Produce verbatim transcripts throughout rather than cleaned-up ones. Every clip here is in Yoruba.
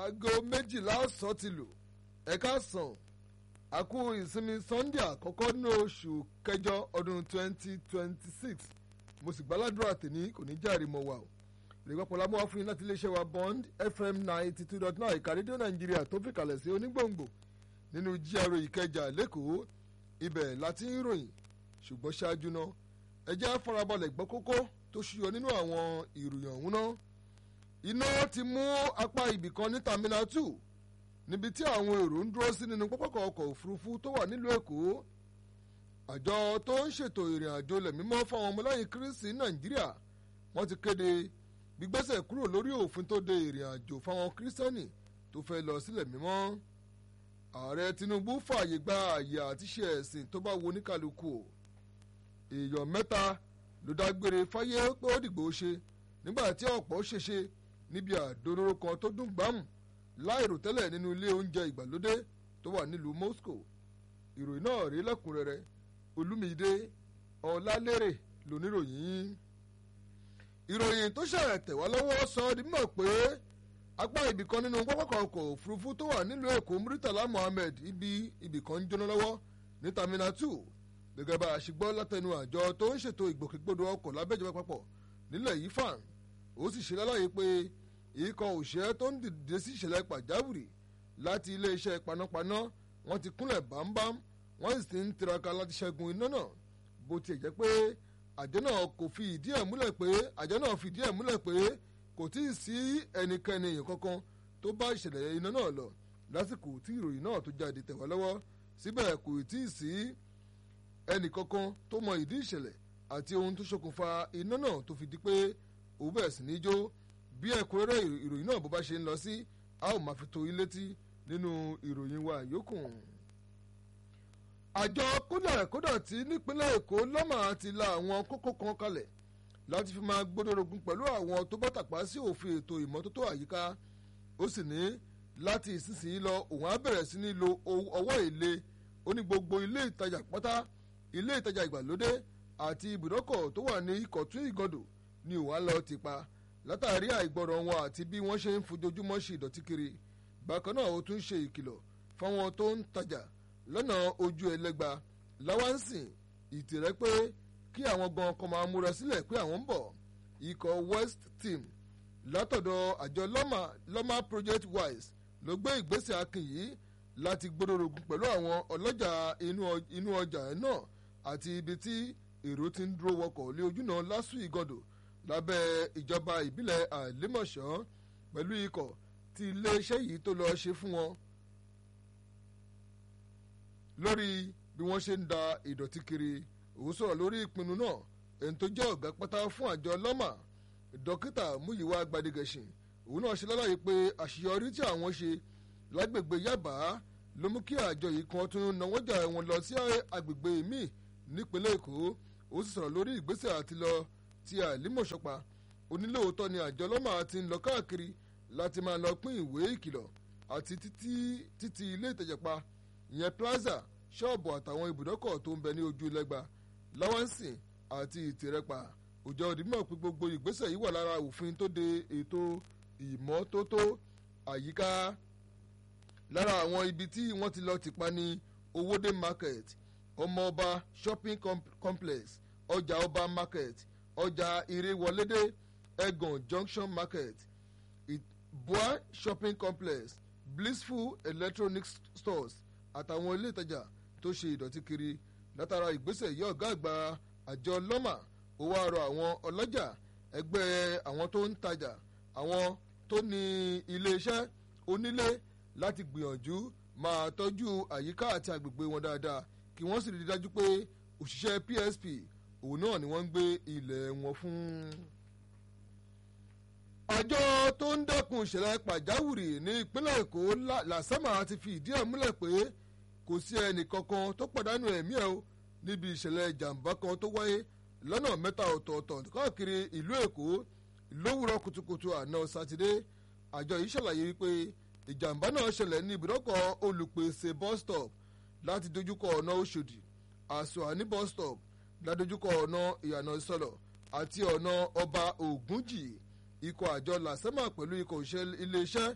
aago méjìlá ọ̀sán ti lù ẹ̀ka sàn àkú ìsinmi Sunday àkọ́kọ́ nínú oṣù kẹjọ ọdún twenty twenty six mo sì gbàládùra tèmi kò ní járe mọ́ wa o ìrẹ́pọ̀ lámú wá fún yín láti iléeṣẹ́ wa Bond F M ninety two dot nine ìka rédíò Nàìjíríà tó fi kalẹ̀ sí onígbòǹgbò nínú G R A Ìkẹjà lẹ́kọ̀ọ́ ibẹ̀ láti ń ròyìn ṣùgbọ́n ṣáájú náà ẹ jẹ́ farabalẹ̀ gbọ́ kókó tó ṣúyọ nínú àwọn ìròyìn ọ̀hún náà. Iná ti mú apá ibìkan ní Terminal two níbi tí àwọn èrò ń dúró sí nínú pápákọ̀ ọkọ̀ òfurufú tó wà nílùú Èkó. Àjọ tó ń ṣètò ìrìn àjò ilẹ̀ mímọ́ fáwọn ọmọlẹ́yìn Kristi Nàìjíríà wọ́n ti kéde gbígbésẹ̀ kúrò lórí òfin tó de ìrìn àjò fáwọn Kírísítẹ́nì tó fẹ́ lọ sílẹ̀ mímọ́. Ààrẹ Tinubu fààyè gba àyè àti ṣe ẹ̀sìn tó bá wo oníkàlùkù o. Èèyàn mẹ́ta ló dágbére fáyé pé ó dìgbò ṣe nígbà tí ọ̀pọ̀ ṣèṣe níbi àdólóró kan tó dùn gbámù láìrò tẹ́lẹ̀ nínú ilé oúnjẹ ìgbàlódé tó wà nílùú Moscow. Ìròyìn náà rí lẹ́kùnrẹ́rẹ́ Olúmídé Ọlálérè lóníròyìn. Ìròyìn tó ṣẹ̀rẹ̀ tẹ̀ wá lọ́wọ́ sọ di mímọ̀ pé apá ibìkan nínú pápákọ̀ ọkọ̀ òfurufú tó wà nílùú Èkó Muritala Mohammed ibi ibìkan ń jóná lọ́wọ́ ní Terminal two gẹ́gẹ́ bá a ṣe gbọ́ látẹnu àjọ tó ń ṣètò ìgbòkègbodò ọkọ̀ lábẹ́jọba papọ̀ nílẹ̀ yìí fàn ó sì ṣe lálàyé pé ikọ̀ òṣìṣẹ́ tó ń dìde sí ìṣẹ̀lẹ̀ pàjáwìrì láti iléeṣẹ́ panápaná wọ́n ti kúnlẹ̀ bámbám wọ́n sì ti ń tiraka láti ṣẹ́gun iná náà bó tiẹ̀ jẹ́ pé àjọ náà kò fi ìdí ẹ̀ múlẹ̀ pé àjọ náà fi ìdí ẹ̀ múlẹ̀ pé kò tí ì sí ẹnikẹ́ni èèyàn kankan tó bá ìṣẹ̀lẹ̀ iná náà lọ lásìkò tí ìròyìn náà tó jáde tẹ̀ wá lọ́wọ́ síbẹ̀ kò tí ì sí ẹnìkankan tó mọ ìdí ìṣẹ̀lẹ̀ àti ohun tó ṣokùnfà iná náà tó fi di pé òun bẹ̀rẹ̀ sí ní jó bí ẹ̀kúnrẹ́rẹ́ ìròyìn náà bó bá ṣe ń lọ sí a ó máa fi tó yín létí nínú ìròyìn wa yòókù. Àjọ kódàkódàtí nípínlẹ̀ Èkó lọ́mà ti la àwọn kókó kan kalẹ̀ láti fi máa gbódòrógún pẹ̀lú àwọn tó bá tàpá sí òfin ètò ìmọ́tótó àyíká ó sì ní láti ìsinsìnyí lọ òun á bẹ̀rẹ̀ sí ní lo ọwọ́ èlé ó ní gbogbo ilé ìtajà pátá ilé ìtajà ìgbàlódé àti ibùdókọ̀ tó wà ní Ìkọ̀tún Ìgàndò ni òun á lọ ti pa látàrí àìgbọràn wọn àti bí wọ́n ṣe ń fojoojúmọ́ ṣe ìdọ̀tí kiri. Bákan náà ó tún ṣe ìkìlọ̀ fáwọn tó ń tajà lọ́nà ojú ẹlẹ́gba láwánsìn ìtìrẹ́ pé kí àwọn gan kan máa múra sílẹ̀ pé àwọn ń bọ̀. Ikọ̀ West Team látọ̀dọ̀ àjọ lọ́mà lọ́mà Project Wise ló gbé ìgbésẹ̀ akin yìí láti gbódòrógún pẹ̀lú àwọn ọlọ́jà inú ọjà náà àti ibi tí èrò ti ń dúró wọkọ̀ lé ojúnà Lásù Ìgàndò lábẹ́ ìjọba ìbílẹ̀ Àlímọ̀ṣọ́ pẹ̀lú ikọ̀ tí iléeṣẹ́ yìí tó lọ ṣe fún wọn lórí bí wọ́n ṣe ń da ìdọ̀tí kiri. Òun sọ̀rọ̀ lórí ìpinnu náà ẹni tó jẹ́ ọ̀gá pátá fún àjọ lọ́mà dókítà Múyìwá Gbadegẹ̀sìn òun náà ṣe lálàyé pé àṣeyọrí tí àwọn ṣe lágbègbè Yábà ló mú kí àjọ yìí kan tún náwọ́jà wọn lọ sí agbègbè míì nípínlẹ̀ Èkó. Ó sì sọ̀rọ̀ lórí ìgbésẹ̀ àti lọ ti Àlímọ̀ṣọ́pa onílòótọ́ ni àjọ lọ́mà ti ń lọ káàkiri láti máa lọ pín ìwé ìkìlọ̀ àti títí ilé ìtajà pa ìyẹn plaza ṣọ́ọ̀bù àtàwọn ibùdókọ̀ tó ń bẹ ní ojú ẹlẹ́gba láwánsìn àti ìtìrẹ́pà. Òjò òdìmọ̀ pé gbogbo ìgbésẹ̀ yìí wà lára òfin tó de ètò ìmọ́tótó àyíká. Lára àwọn ibi tí wọ́n ti lọ tìpa ní Owódé market, Ọmọọba shopping complex, ọjà ọba market, ọjà Ìrèwọlédé, Ẹ̀gàn junction market, Bua shopping complex, Blissful electronics stores àtàwọn ilé ìtajà tó ṣe ìdọ̀tí kiri. Látara ìgbésẹ̀ yìí ọ̀gá àgbà àjọ lọ́mà ó wá rọ àwọn ọlọ́jà ẹgbẹ́ àwọn tó ń tajà àwọn tó ní iléeṣẹ́ onílé láti gbìyànjú máa tọ́jú àyíká àti agbègbè wọn dáadáa kí wọ́n sì rí dájú pé òṣìṣẹ́ P S P òun náà ni wọ́n ń gbé ilẹ̀ wọn fún. Àjọ tó ń dẹ́kun ìṣẹ̀lẹ̀ pàjáwìrì ní ìpínlẹ̀ Èkó làsámà ti fi ìdí ẹ̀ múlẹ̀ pé kò sí ẹnì kankan tó pàdánù ẹ̀mí ẹ̀ o níbi ìṣẹ̀lẹ̀ ìjàmbá kan tó wáyé lọ́nà mẹ́ta ọ̀tọ̀ọ̀tọ̀ káàkiri ìlú Èkó lówùrọ̀ kùtùkùtù àná Sátidé. Àjọ yìí ṣàlàyé wípé ìjàmbá náà ṣẹlẹ̀ ní ibùdókọ̀ olùpèsè bus stop láti dojúkọ ọ̀nà Òṣòdì, Àsùnwàní bus stop ládojúkọ ọ̀nà Ìyànà Ìsọlọ̀ àti ọ̀nà Ọba Ògúnjì. Ikọ̀ àjọ làsẹ́mà pẹ̀lú ikọ̀ iléeṣẹ́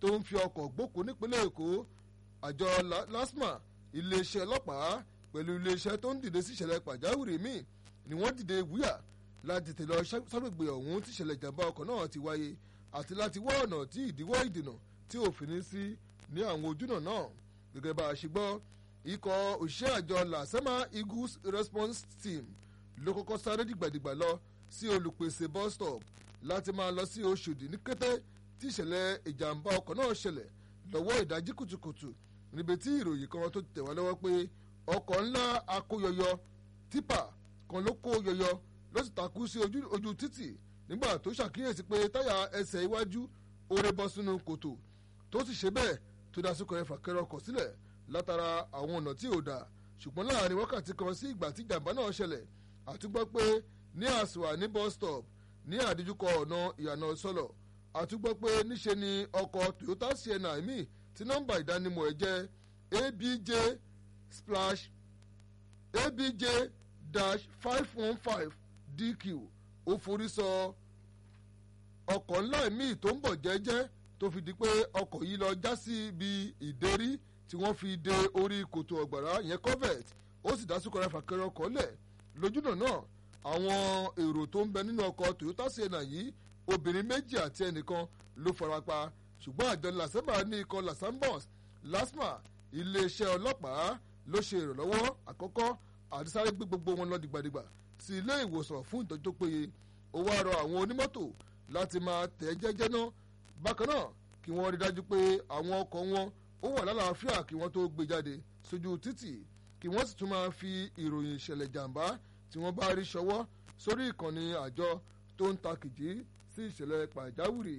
tó ń fi ọkọ̀ gbókùú nípínlẹ̀ Èkó. Àjọ LASTMA, iléeṣẹ́ ọlọ́pàá pẹ̀lú iléeṣẹ́ tó ń dìde sí ìṣẹ̀lẹ̀ pàjáwìrì míì ni wọ́n dìde wúyà láti tètè lọ ságbègbè ọ̀hún tí ìṣẹ̀lẹ̀ ìjàmbá ọkọ̀ náà ti wáyé àti láti wá ọ̀nà tí ìdíwọ́ ìdènà tí òfin ní sí ní àwọn ojúnà náà. Gẹ́gẹ́ bá a ṣe gbọ́, ikọ̀ òṣìṣẹ́ àjọ LASEMA Eagles Response Team ló kọ́kọ́ sáré dìgbàdìgbà lọ sí olùpèsè bus stop láti máa lọ sí Òṣòdì ní kété tí ìṣẹ̀lẹ̀ ìjàmbá ọkọ̀ náà ṣẹlẹ̀ lọ́wọ́ ìdájí kùtùkùtù, níbi tí ìròyìn kan tó tẹ̀ wá lọ́wọ́ pé ọkọ̀ ńlá akóyọyọ típà kan ló kó yọyọ ló sì takú sí ojú, ojú títì nígbà tó ṣàkíyèsí pé táyà ẹsẹ̀ iwájú oore bọ́ sínú kòtò tó sì ṣe bẹ́ẹ̀ tó dá súnkẹrẹ fàkẹrẹ ọkọ̀ sílẹ̀ látara àwọn ọ̀nà tí ò dà. Ṣùgbọ́n láàrin wákàtí kan sí ìgbà tí ìjàmbá náà ṣẹlẹ̀ àtúgbọ́ pé ní àsùwà ní bus stop ní àdíjúkọ ọ̀nà ìyànà sọ́lọ̀ àtúgbọ́ pé níṣe ni ọkọ̀ Toyota Sienna mi tí nọ́mbà ìdánimọ̀ ẹ̀ jẹ́ A B J slash A B J dash five one five D Q ó forí sọ ọkọ̀ ńlá míì tó ń bọ̀ jẹ́jẹ́ tó fi di pé ọkọ̀ yìí lọ já sí ibi ìdérí tí wọ́n fi de orí kòtò ọ̀gbàrá yẹn covert, ó sì dá súnkẹrẹ fàkẹrẹ ọkọ̀ lẹ̀ lójúnà náà. Àwọn èrò tó ń bẹ nínú ọkọ̀ Toyota Sienna yìí obìnrin méjì àti ẹnìkan ló farapa, ṣùgbọ́n àjọ LASEMA ní ikọ̀ LASAMBOS LASTMA iléeṣẹ́ ọlọ́pàá ló ṣe ìrànlọ́wọ́ àkọ́kọ́ àti sáré gbé gbogbo wọn lọ dìgbàdìgbà sí ilé ìwòsàn fún ìtọ́jú tó péye. Ó wá rọ àwọn onímọ́tò láti máa tẹ̀ jẹ́jẹ́ náà, bákan náà kí wọ́n rí dájú pé àwọn ọkọ̀ wọn ó wà lálàáfíà kí wọ́n tó gbé jáde sójú títì, kí wọ́n sì tún máa fi ìròyìn ìṣẹ̀lẹ̀ jàǹbá tí wọ́n bá rí ṣọwọ́ sórí ìkànnì àjọ tó ń ta kìjì sí ìṣẹ̀lẹ̀ pàjáwìrì.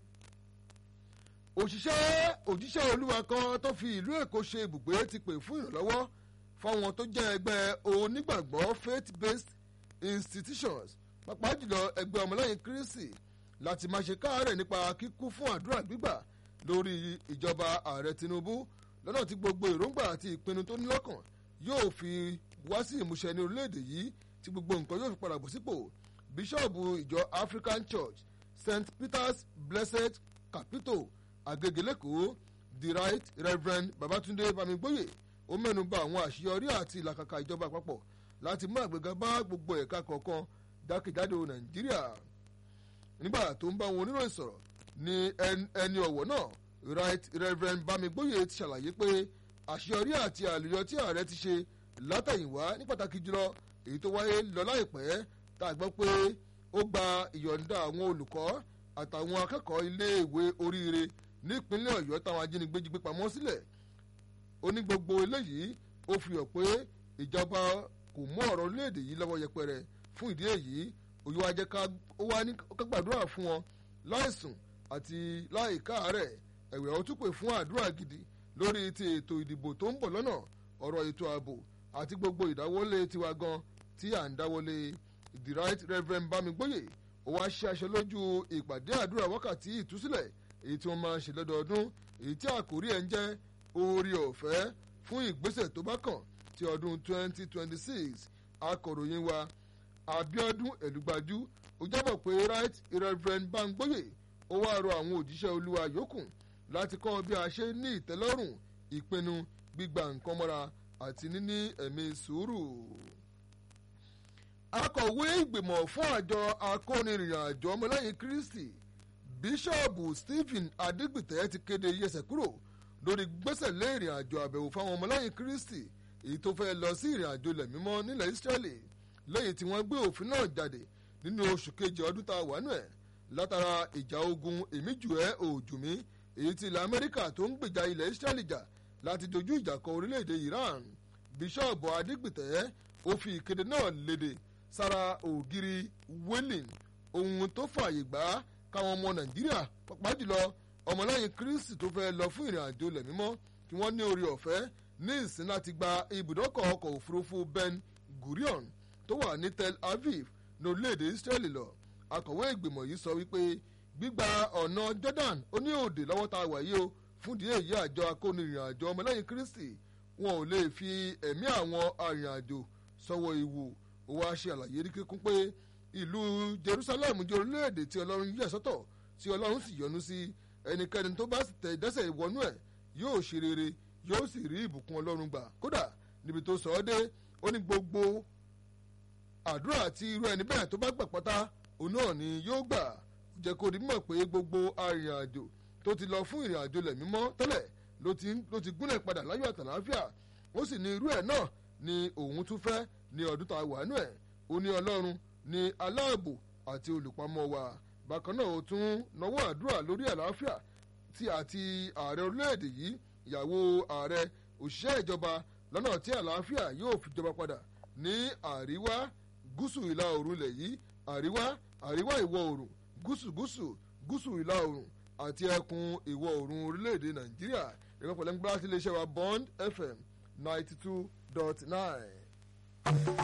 Òṣìṣẹ́ òjíṣẹ́ olúwa kan tó fi ìlú Èkó ṣe ibùgbé ti pè fún ìrànlọ́wọ́ fáwọn tó jẹ́ ẹgbẹ́ onígbàgbọ́ faith-based institutions, pàápàá jùlọ ẹgbẹ́ ọmọlẹ́yìn Kristi, láti máa ṣe káàárẹ̀ nípa kíkún fún àdúrà gbígbà lórí ìjọba ààrẹ Tinubu lọ́nà tí gbogbo èròǹgbà àti ìpinnu tó ní lọ́kàn yóò fi wá sí ìmúṣẹ ní orílẹ̀-èdè yìí tí gbogbo nǹkan yóò fi padà bọ̀ sípò. Bíṣọ́ọ̀bù ìjọ African Church Saint Peter's Blessed Capitol Agege lẹ́kọ̀ọ́ the right Reverend Babatunde Bamigboye ó mẹ́nu bà àwọn àṣeyọrí àti ìlàkàkà ìjọba àpapọ̀ láti mú àgbéga bá gbogbo ẹ̀ka kọ̀ọ̀kan jákèjádò Nàìjíríà. Nígbà tó ń bá wọn oníròyìn sọ̀rọ̀ ní ẹni ọ̀wọ̀ náà right Reverend Bamigboye ti ṣàlàyé pé àṣeyọrí àti àlùyọ tí ààrẹ ti ṣe látẹ̀yìnwá ní pàtàkì jùlọ èyí tó wáyé lọ láìpẹ́ tá a gbọ́ pé ó gba ìyọ̀ǹda àwọn olùkọ́ àtàwọn akẹ́kọ̀ọ́ iléèwé oríire nípínlẹ̀ Ọ̀yọ́ táwọn ajínigbé jí gbé pamọ́ sílẹ̀. Ó ní gbogbo eléyìí ó fi hàn pé ìjọba kò mú ọ̀rọ̀ orílẹ̀-èdè yìí lọ́wọ́ yẹpẹrẹ. Fún ìdí èyí Olúwa jẹ́ ká ó wá ní ká gbàdúrà fún wọn láìsùn àti láì káàárẹ̀. Ẹ̀wẹ̀ ó tún pè fún àdúrà gidi lórí ti ètò ìdìbò tó ń bọ̀ lọ́nà, ọ̀rọ̀ ètò ààbò àti gbogbo ìdáwọ́lé tiwa gan tí à ń dáwọ́lé. The right Reverend Bamigboye ó wá ṣe aṣọ lójú ìpàdé àdúrà wákàtí ìtúsílẹ̀ èyí tí wọ́n máa ń ṣe lọ́dọọdún, èyí tí àkórí ẹ̀ ń jẹ́ oore ọ̀fẹ́ fún ìgbésẹ̀ tó bá kàn ti ọdún twenty twenty-six. Akọ̀ròyìn wa Abíọ́dún Ẹ̀lúgbájú ó jábọ̀ pé right Reverend Bamigboye ó wá rọ àwọn òjíṣẹ́ Olúwa yòókù láti kọ́ bí a ṣe ní ìtẹ́lọ́rùn ìpinnu gbígba nǹkan mọ́ra àti níní ẹ̀mí sùúrù. Akọ̀wé ìgbìmọ̀ fún àjọ akónirìnàjò ọmọlẹ́yìn Kristi Bíṣọ́ọ̀bù Stephen Adégbìtẹ́ ti kéde yẹsẹ̀ kúrò lórí gbésẹ̀ lé ìrìn àjò àbẹ̀wò fáwọn ọmọlẹ́yìn Kristi èyí tó fẹ́ lọ sí ìrìn àjò ilẹ̀ mímọ́ nílẹ̀ Ísírẹ́lì lẹ́yìn tí wọ́n gbé òfin náà jáde nínú oṣù kejì ọdún tá a wà nù ẹ̀ látara ìjà ogun èmíjù ẹ̀ òjùmí èyí tí ilẹ̀ Amẹ́ríkà tó ń gbèjà ilẹ̀ Ísírẹ́lì jà láti dojú ìjà kọ orílẹ̀-èdè Iran. Bíṣọ́ọ̀bù Adégbìtẹ́ ó fi ìkéde náà léde sára ògiri wailing ohun tó fààyè gbà káwọn ọmọ Nàìjíríà pàápàá jùlọ ọmọlẹ́yìn Kristi tó fẹ́ lọ fún ìrìn àjò ilẹ̀ mímọ́ kí wọ́n ní oore ọ̀fẹ́ ní ìsìn láti gba ibùdókọ̀ ọkọ̀ òfurufú Ben Gurion tó wà ní Tel Aviv ní orílẹ̀-èdè Israeli lọ. Akọ̀wé ìgbìmọ̀ yìí sọ wípé gbígba ọ̀nà Jordan ó ní òde lọ́wọ́ tá a wà yìí o fún ìdí èyí àjọ akónirìn àjò ọmọlẹ́yìn Kristi wọn ò lè fi ẹ̀mí àwọn arìnrìnàjò sọ́wọ́ ewu. Ó wá ṣe àlàyé ní kíkún pé ìlú Jerusalem jẹ́ orílẹ̀-èdè tí Ọlọ́run yà sọ́tọ̀ tí Ọlọ́run sì yọ́nú sí ẹnikẹ́ni tó bá sì tẹ̀ dẹ́sẹ̀ wọnú ẹ̀ yóò ṣe rere yóò sì rí ìbùkún ọlọ́run gbà kódà níbi tó sọ ọ́ dé ó ní gbogbo àdúrà àti irú ẹni bẹ́ẹ̀ tó bá gbà pátá òun náà ni yóò gbà jẹ́ kó di mọ̀ pé gbogbo arìnrìnàjò tó ti lọ fún ìrìn àjò lẹ̀ mímọ́ tẹ́lẹ̀ ló ti ló ti gúnlẹ̀ padà láyọ̀ àtàláfíà ó sì ní irú ẹ̀ náà ni òun tún fẹ́ ní ọdún tá a wà nù ẹ̀ ó ní ọlọ́run ní aláàbò àti olùpamọ́ wa bákan náà ó tún nawọ́ àdúrà lórí àlàáfíà tí àti ààrẹ orílẹ̀-èdè yìí ìyàwó ààrẹ òṣìṣẹ́ ìjọba lọ́nà tí àlàáfíà yóò fi jọba padà ní àríwá gúúsù ìlà oòrùn ilẹ̀ yìí àríwá àríwá ìwọ̀ oòrùn gúúsù gúúsù gúúsù ìlà oòrùn àti ẹkùn ìwọ̀ oòrùn orílẹ̀-èdè nàìjíríà ìrọ́pọ̀lẹ́ngbá sí iléeṣẹ́ wa Bond F M ninety two dot nine.